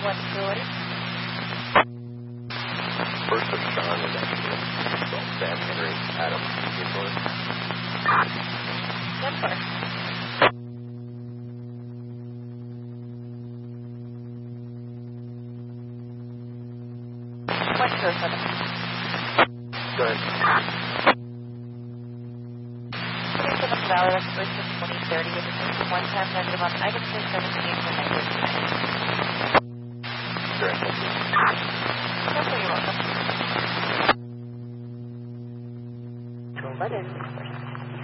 One Troy. First of Sean is actually Sam Henry Adams. One car. One Troy 7. Go ahead. 27 Valley Restoration 2030 with a one-time negative on item 17 for 939. Correct. That's what you're welcome. 211.